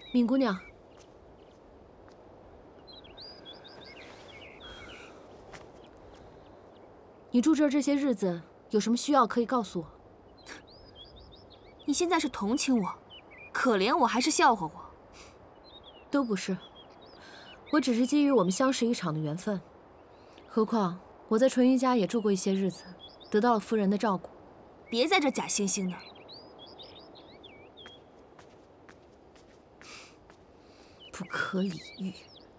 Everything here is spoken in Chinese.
敏姑娘，你住这儿这些日子，有什么需要可以告诉我。 你现在是同情我、可怜我，还是笑话我？ 都不是，我只是基于我们相识一场的缘分。何况我在淳于家也住过一些日子，得到了夫人的照顾。 别在这假惺惺的。 不可理喻。